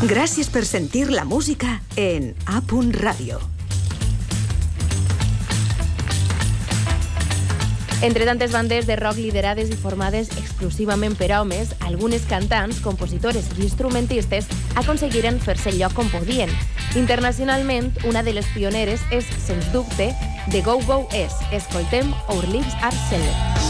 Gràcies per sentir la música en A. Radio. Entre tantes bandes de rock liderades i formades exclusivament per homes, algunes cantants, compositores i instrumentistes aconseguiren fer-se lloc com podien. Internacionalment, una de les pioneres és, sens dubte, The Go-Go-Es. Escoltem Our Lives Are Sealed.